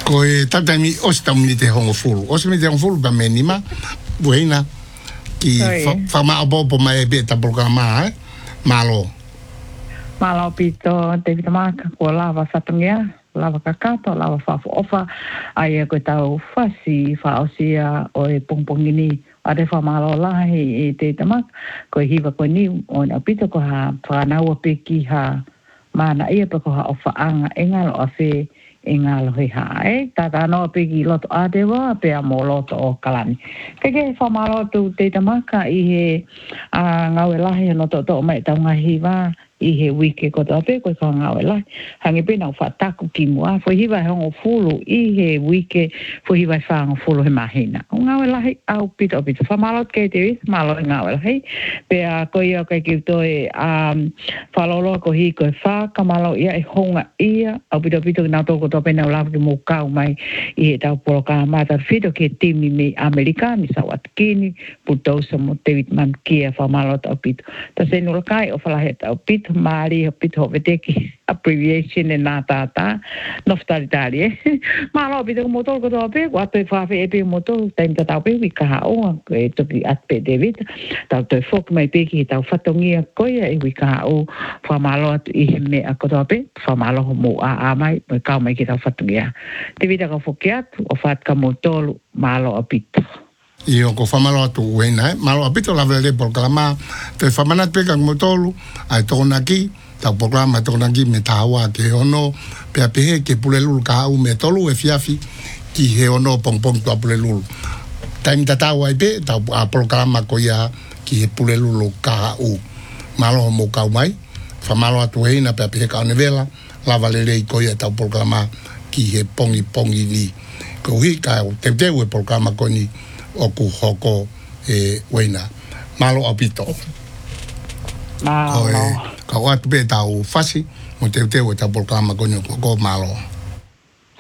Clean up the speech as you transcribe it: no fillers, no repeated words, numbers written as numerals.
Ko e tatami o sta mi te hongo fulu. O se mi te hongo fulu ba menima. Buena. Ki fa ma abo po mai be ta programa malo. Malo pito te vita maka ko lava satungia, lava kakato, lava fa ofa. Ai ko tau fasi fa osia o e pongpongini. Ade fa malo lahi e te tamak ko hiva ko ni on apito ko ha fa na o peki ha mana ia pa ko ha ofa anga engalo afe engalo he ha e tata no peki lot ade wa pe amo lot o kalani ke fa malo tu te tamaka I he a ngawe lahi no to mai ta ngahi wa I he wiki ko to pe ko ka ngawe lahi hangi pe na fa taku ki mua fo hiva hongo fulu I he wiki fo hiva fa hongo fulu he mahina ngawe lahi au pito fa malo ke te malo ngawe lahi pe a ko ia ka ki to e fa lolo ko hi ko fa ka malo ia e honga ia au pito na to ko to pe na la ki mo ka mai I he tau polo ka mata fito ke timi me amerikani sa wat kini puto sa mo te vit man kia fa malo tau pito ta se no kai o fa la het au pito mari o pito veteki abbreviation e na tata noftalitari malo pito mo to ko to pe wa pe fa fe pe mo to tem ta tau pe wi ka o e to ki at pe David tau te fok mai pe ki tau fatongia ko ia e wi ka o fa malo I me a ko to pe fa malo mo a mai me ka mai ki tau fatongia te vida ka fokiat o fat ka mo tolu malo a pito Io ko famalo atu wena malo apito la vele programa te famana pe ka motolu ai tona ki ta programa tona ki me tawa ke ono pe pe ke pulelu ka u me tolu e fiafi ki he ono pong to pulelu time tawa pe ta programa ko ya ki he pulelu ka u malo mo ka mai famalo atu wena pe pe ka nevela la vele ko ya ta programa ki he pongi ni ko hi ka te programa ko ni oku hoko e wena malo apito malo ka watu pe tau fasi mo te programa ko malo